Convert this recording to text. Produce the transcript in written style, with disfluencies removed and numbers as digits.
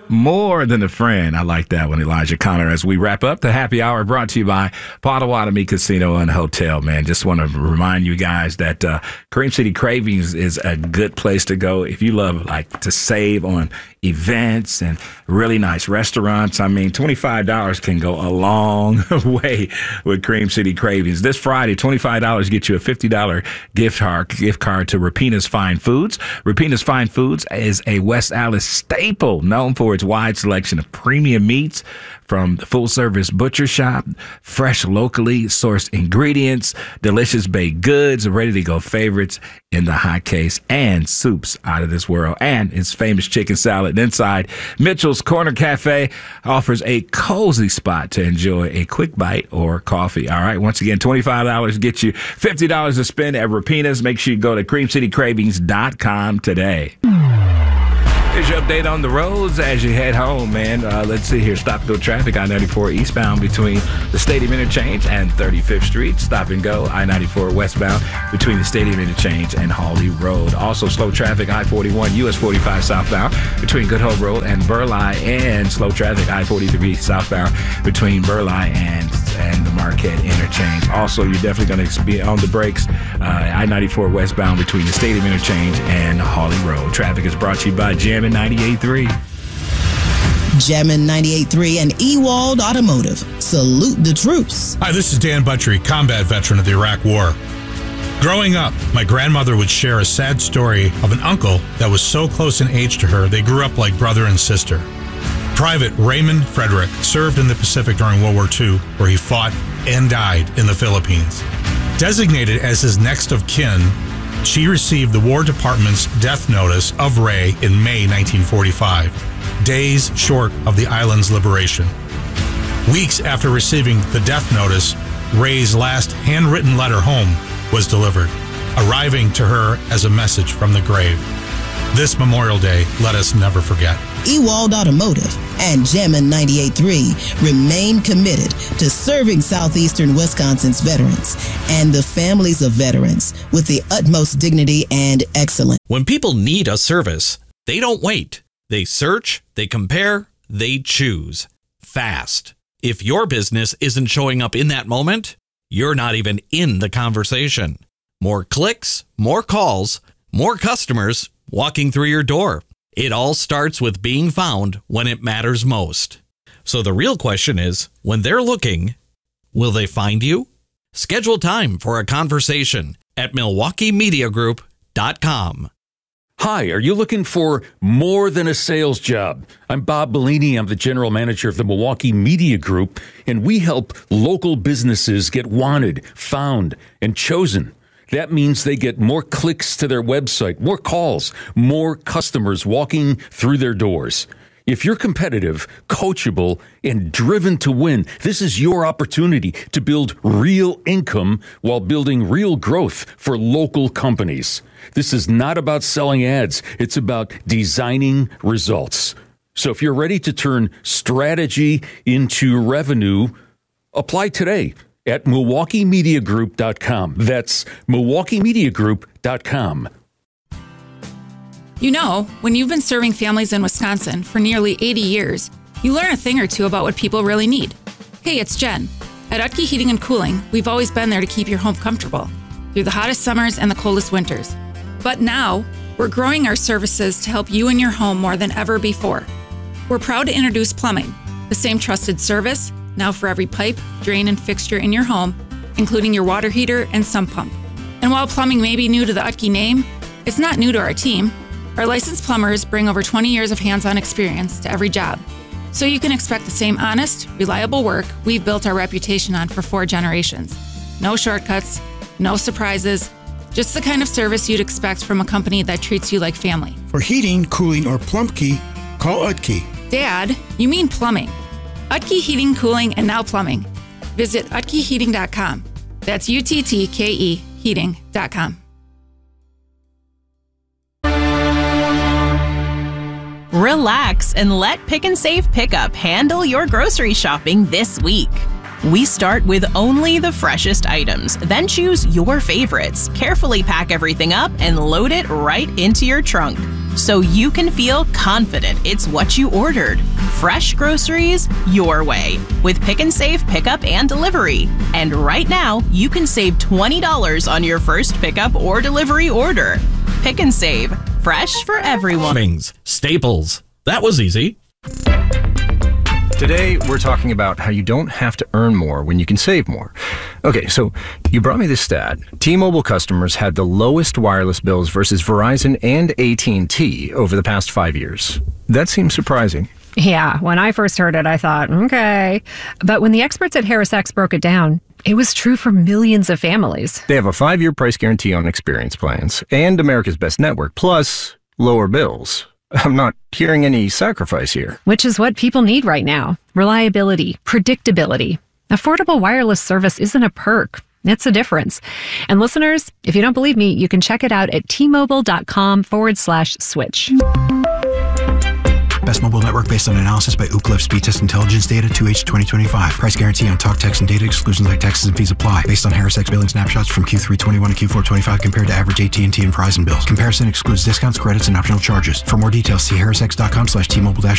More than a friend. I like that one, Elijah Connor. As we wrap up the happy hour, brought to you by Potawatomi Casino and Hotel, man. Just want to remind you guys that Cream City Cravings is a good place to go if you love to save on events and really nice restaurants. I mean, $25 can go a long way with Cream City Cravings. This Friday, $25 gets you a $50 gift card to Rapina's Fine Foods. Rapina's Fine Foods is a West Allis staple known for its wide selection of premium meats from the full-service butcher shop, fresh locally sourced ingredients, delicious baked goods, ready-to-go favorites in the hot case, and soups out of this world, and its famous chicken salad. Inside, Mitchell's Corner Cafe offers a cozy spot to enjoy a quick bite or coffee. All right, once again, $25 gets you $50 to spend at Rapina's. Make sure you go to creamcitycravings.com today. Here's your update on the roads as you head home, man. Let's see here. Stop and go traffic, I-94 eastbound between the Stadium Interchange and 35th Street. Stop and go, I-94 westbound between the Stadium Interchange and Hawley Road. Also slow traffic, I-41, US 45 southbound between Good Hope Road and Burleigh, and slow traffic, I-43 southbound between Burleigh and the Marquette Interchange. Also, you're definitely going to be on the brakes, I-94 westbound between the Stadium Interchange and Hawley Road. Traffic is brought to you by Jammin' 98.3. Jammin' 98.3 and Ewald Automotive. Salute the troops. Hi, this is Dan Buttrey, combat veteran of the Iraq War. Growing up, my grandmother would share a sad story of an uncle that was so close in age to her, they grew up like brother and sister. Private Raymond Frederick served in the Pacific during World War II, where he fought and died in the Philippines. Designated as his next of kin, she received the War Department's death notice of Ray in May 1945, days short of the island's liberation. Weeks after receiving the death notice, Ray's last handwritten letter home was delivered, arriving to her as a message from the grave. This Memorial Day, let us never forget. Ewald Automotive and Jammin' 98.3 remain committed to serving southeastern Wisconsin's veterans and the families of veterans with the utmost dignity and excellence. When people need a service, they don't wait. They search, they compare, they choose. Fast. If your business isn't showing up in that moment, you're not even in the conversation. More clicks, more calls, more customers walking through your door. It all starts with being found when it matters most. So the real question is, when they're looking, will they find you? Schedule time for a conversation at MilwaukeeMediaGroup.com. Hi, are you looking for more than a sales job? I'm Bob Bellini. I'm the general manager of the Milwaukee Media Group, and we help local businesses get wanted, found, and chosen. That means they get more clicks to their website, more calls, more customers walking through their doors. If you're competitive, coachable, and driven to win, this is your opportunity to build real income while building real growth for local companies. This is not about selling ads. It's about designing results. So if you're ready to turn strategy into revenue, apply today at MilwaukeeMediaGroup.com. That's MilwaukeeMediaGroup.com. You know, when you've been serving families in Wisconsin for nearly 80 years, you learn a thing or two about what people really need. Hey, it's Jen. At Utke Heating and Cooling, we've always been there to keep your home comfortable through the hottest summers and the coldest winters. But now, we're growing our services to help you and your home more than ever before. We're proud to introduce plumbing, the same trusted service, now for every pipe, drain, and fixture in your home, including your water heater and sump pump. And while plumbing may be new to the Utke name, it's not new to our team. Our licensed plumbers bring over 20 years of hands-on experience to every job. So you can expect the same honest, reliable work we've built our reputation on for 4 generations. No shortcuts, no surprises, just the kind of service you'd expect from a company that treats you like family. For heating, cooling, or Plumbkey, call Utke. Dad, you mean plumbing. Utke Heating, Cooling, and now Plumbing. Visit utkeheating.com. That's UTTKE heating.com. Relax and let Pick and Save Pickup handle your grocery shopping this week. We start with only the freshest items, then choose your favorites, carefully pack everything up, and load it right into your trunk, so you can feel confident it's what you ordered. Fresh groceries your way with Pick and Save pickup and delivery. And right now, you can save $20 on your first pickup or delivery order. Pick and Save. Fresh for everyone. Staples. That was easy. Today, we're talking about how you don't have to earn more when you can save more. Okay, so you brought me this stat. T-Mobile customers had the lowest wireless bills versus Verizon and AT&T over the past 5 years. That seems surprising. Yeah, when I first heard it, I thought, okay. But when the experts at HarrisX broke it down, it was true for millions of families. They have a 5-year price guarantee on experience plans and America's Best Network, plus lower bills. I'm not hearing any sacrifice here. Which is what people need right now. Reliability, predictability. Affordable wireless service isn't a perk. It's a difference. And listeners, if you don't believe me, you can check it out at T-Mobile.com/switch. Best mobile network based on analysis by Ookla Speed Test Intelligence data 2H 2025. Price guarantee on talk, text, and data exclusions like taxes and fees apply. Based on HarrisX billing snapshots from Q3 21 to Q4 25 compared to average AT&T and Verizon bills. Comparison excludes discounts, credits, and optional charges. For more details, see harrisx.com/T-Mobile-